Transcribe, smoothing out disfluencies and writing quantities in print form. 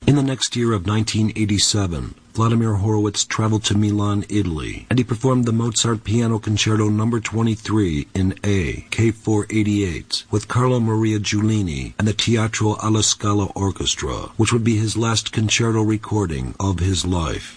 In the next year of 1987, Vladimir Horowitz traveled to Milan, Italy, and he performed the Mozart Piano Concerto No. 23 in A, K488, with Carlo Maria Giulini and the Teatro alla Scala Orchestra, which would be his last concerto recording of his life.